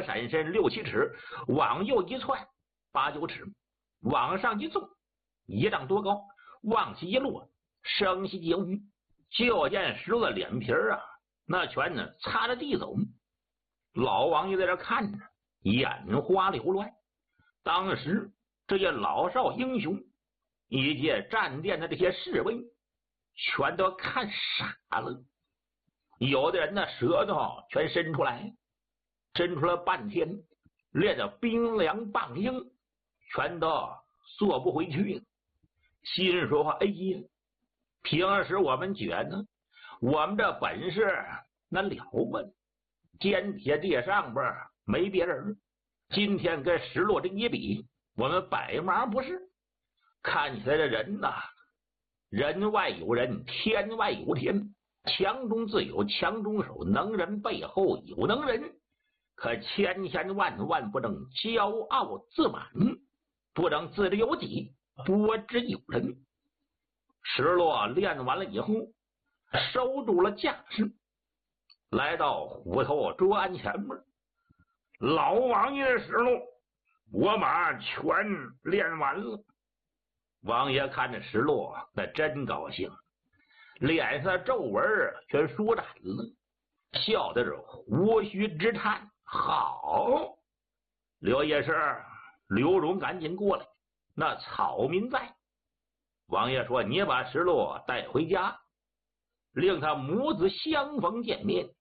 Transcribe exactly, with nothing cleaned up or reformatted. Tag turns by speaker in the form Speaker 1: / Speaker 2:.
Speaker 1: 闪身六七尺，往右一窜八九尺，往上一纵一丈多高，往起一落声息皆无。就见石头的脸皮啊，那全呢擦着地走。老王爷在这看着，眼花缭乱。当时这些老少英雄以及战殿的这些侍卫全都看傻了，有的人呢舌头全伸出来，伸出了半天，连着冰凉棒硬全都缩不回去，心说话：哎呀，平时我们觉得我们这本事那了不得，坚铁地上边没别人，今天跟石落这一比，我们百忙不是。看起来这人呐，人外有人，天外有天，强中自有强中手，能人背后有能人，可千千万万不能骄傲自满，不能自知有己，多知有人。石落练完了以后，收住了架势，来到虎头砖前面。老王爷石落，我马全练完了。王爷看着石落，那真高兴，脸上皱纹全舒展了，笑的是胡须直颤。好，刘夜市，刘荣赶紧过来，那草民在。王爷说：你把石落带回家，令他母子相逢见面，